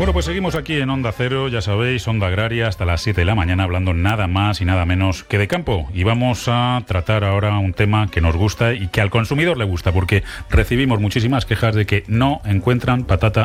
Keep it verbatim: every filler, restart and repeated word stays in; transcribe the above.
Bueno, pues seguimos aquí en Onda Cero, ya sabéis, Onda Agraria, hasta las siete de la mañana, hablando nada más y nada menos que de campo. Y vamos a tratar ahora un tema que nos gusta y que al consumidor le gusta, porque recibimos muchísimas quejas de que no encuentran patata